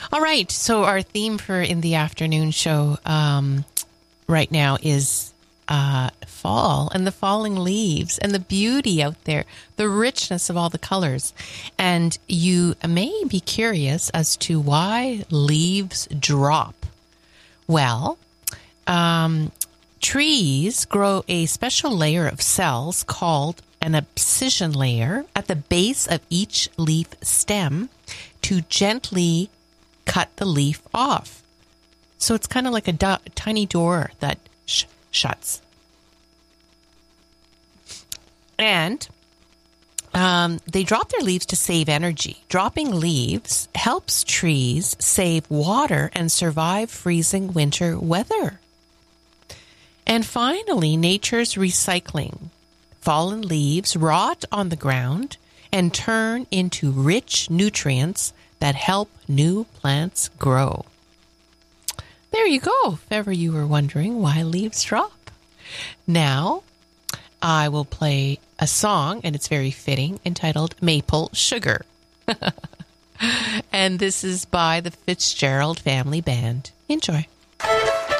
All right. So our theme for In the Afternoon show right now is fall and the falling leaves and the beauty out there, the richness of all the colors. And you may be curious as to why leaves drop. Well, trees grow a special layer of cells called an abscission layer at the base of each leaf stem to gently cut the leaf off. So it's kind of like a tiny door that shuts. And they drop their leaves to save energy. Dropping leaves helps trees save water and survive freezing winter weather. And finally, nature's recycling. Fallen leaves rot on the ground and turn into rich nutrients that help new plants grow. There you go, if ever you were wondering why leaves drop. Now, I will play a song, and it's very fitting, entitled Maple Sugar. And this is by the Fitzgerald Family Band. Enjoy.